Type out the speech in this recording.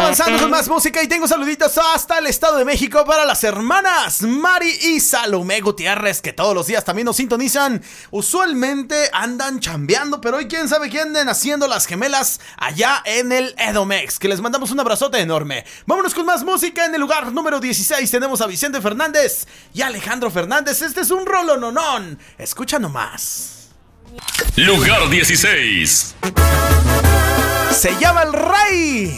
avanzando con más música y tengo saluditos hasta el Estado de México para las hermanas Mari y Salomé Gutiérrez, que todos los días también nos sintonizan. Usualmente andan chambeando, pero hoy quién sabe qué anden haciendo las gemelas allá en el Edomex, que les mandamos un abrazote enorme. Vámonos con más música. En el lugar número 16 tenemos a Vicente Fernández y Alejandro Fernández. Este es un rolononón. Escucha nomás. Lugar 16. Se llama El Rey.